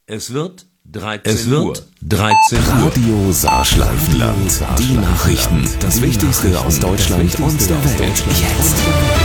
Es wird 13 Uhr. Radio Saarschleifenland. Die Nachrichten. Das Wichtigste aus Deutschland und der Welt. Jetzt.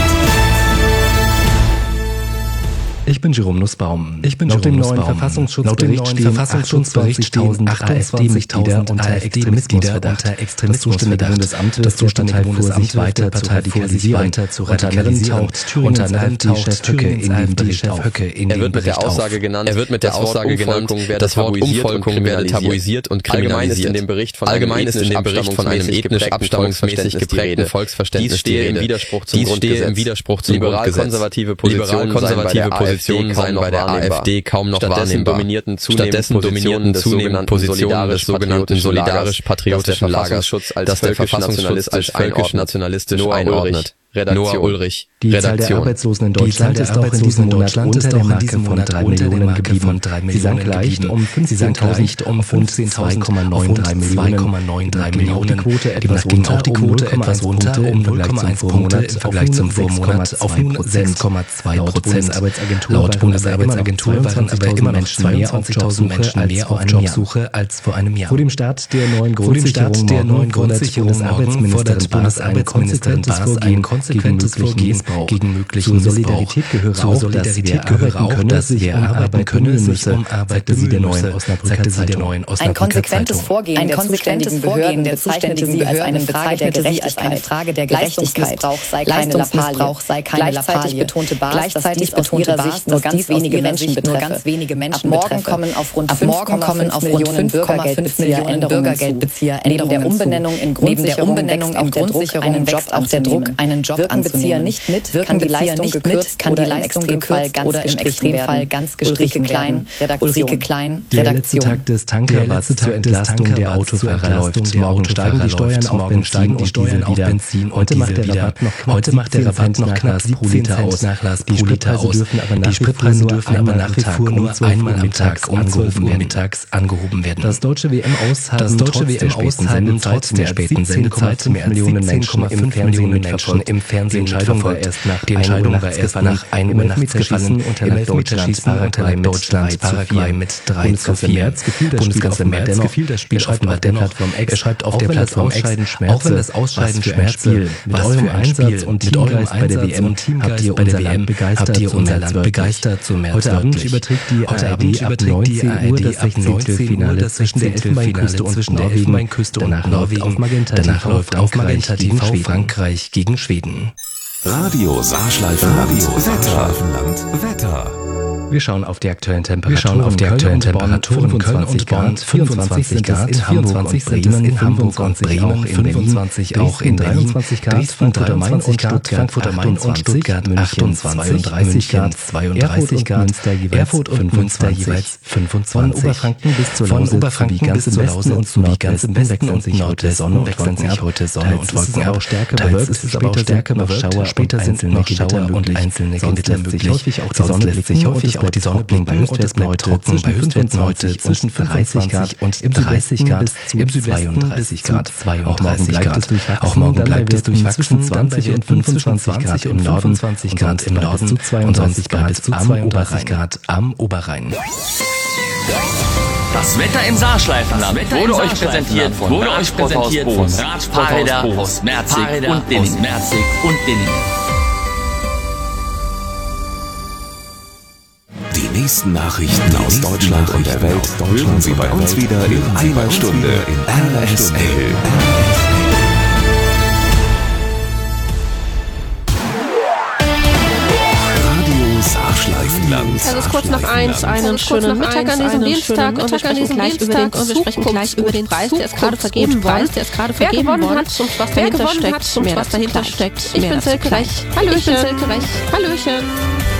Ich bin Jerome Nussbaum. Laut dem neuen Verfassungsschutzbericht stehen AfD-Mitglieder unter Extremismusverdacht. Das zuständige Bundesamt vor sich weiter zu radikalisieren. Unter anderem taucht Thürings AfD-Chef Höcke in den Bericht auf. Er wird mit der Aussage genannt, das Wort Umvolkung werde tabuisiert und kriminalisiert. Allgemein ist in dem Bericht von einem ethnisch abstammungsmäßig geprägten Volksverständnis die Rede. Dies stehe im Widerspruch zum Grundgesetz. Liberal-konservative Positionen seien bei der AfD kaum noch wahrnehmbar. Stattdessen dominierten zunehmend Positionen des sogenannten solidarisch-patriotischen Lagers, das der Verfassungsschutz als völkisch-nationalistisch einordnet. Noah Ulrich, Die Zahl der Arbeitslosen in Deutschland ist auch in diesem Monat unter der Marke von 3 Millionen geblieben. Sie sank leicht um 15.000 auf rund 2,93 Millionen. Ging auch die Quote etwas runter um 0,1 Punkte im Vergleich zum Vormonat auf 6,2%. Laut Bundesarbeitsagentur waren aber immer Menschen mehr auf Jobsuche als vor einem Jahr. Vor dem Start der neuen Grundsicherung morgen fordert Bundesarbeitsministerin Baas ein konsequentes Vorgehen gegen möglichen Missbrauch. Zur Solidarität gehöre auch, dass wer arbeiten können müsse, sagte sie der neuen Osnabrücker Zeitung. Ein konsequentes Vorgehen der zuständigen Behörden bezeichnete sie als eine Frage der Gerechtigkeit. Leistungsmissbrauch sei keine Lappalie. Betonte Baas, dass dies aus ihrer Sicht nur ganz wenige Menschen betreffe. Ab morgen kommen auf rund 5,5 Millionen Bürgergeldbezieher neben der Umbenennung in Grundsicherung einen Job auch der Druck, einen Job anzunehmen. Nicht mit, kann die Leistung gekürzt oder im Extremfall ganz gestrichen werden. Ulrike Klein, Der letzte Tag des Tankerrabatts zur Entlastung der Autofahrer läuft. Morgen steigen die Steuern auf Benzin und Diesel wieder. Heute macht der Rabatt noch knapp 17 Cent aus. Die Spritpreise dürfen aber nach wie vor nur einmal am Tag um 12 Uhr mittags angehoben werden. Das deutsche WM-Aushalten trotz der späten Sendezeit mehr als 17,5 Millionen Menschen im Fernsehen verfolgt. Die Entscheidung war erst nach einem Elfmeterschießen unterlag Deutschland Paraguay mit 3:4. Bundeskanzler Merz gefiel das Spiel offenbar dennoch. Er schreibt auf der Plattform X, auch wenn das Ausscheiden schmerzte, mit eurem Einsatz und Teamgeist bei der WM habt ihr unser Land begeistert, so Merz. Heute Abend überträgt die ARD ab 19 Uhr das 16. zwischen der Elfenbeinküste und Norwegen. Danach läuft auf Magenta TV Frankreich gegen Schweden. Radio Saarschleifenland. Wetter. Wir schauen auf die aktuellen Temperaturen. Köln und Bonn 25 Grad, Hamburg und Bremen, in Berlin auch in Berlin 23 Grad, Frankfurt am Main und Stuttgart 28 Grad, 32 Grad, Erfurt und Münster jeweils 25. Von Oberfranken bis zur Lausitz und sowie ganz im Westen und heute Sonne und Wolken ab. Teils ist es aber auch stärker bewölkt, später sind noch Schauer und einzelne Gewitter möglich. Sonst lässt sich häufig auch die Sonne blinken und es bleibt trocken. Bei Höchstwerten heute zwischen 30 Grad und 30 Grad, im Südwesten 32 Grad. Auch morgen bleibt es durchwachsen, 20 und 25 Grad im Norden, und sonst bleibt es am Oberrhein. Das Wetter im Saarschleifenland wurde euch präsentiert von Radfahrräder aus Merzig und Dinning. Die nächsten Nachrichten aus Deutschland und der Welt hören Sie bei uns wieder in einer Stunde in RSL. Radio Saarschleifenland. Es ist kurz nach 1, einen schönen Mittag an diesem Dienstag und wir sprechen gleich über den Preis, der ist gerade vergeben worden. Wer gewonnen hat und was dahinter steckt. Ich bin Silke Reich. Hallöchen.